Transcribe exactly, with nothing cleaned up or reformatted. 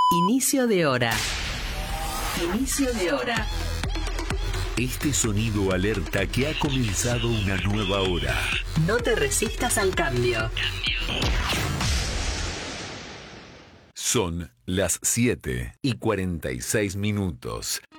Inicio de hora. Inicio de hora. Este sonido alerta que ha comenzado una nueva hora. No te resistas al cambio. Son las siete y cuarenta y seis minutos.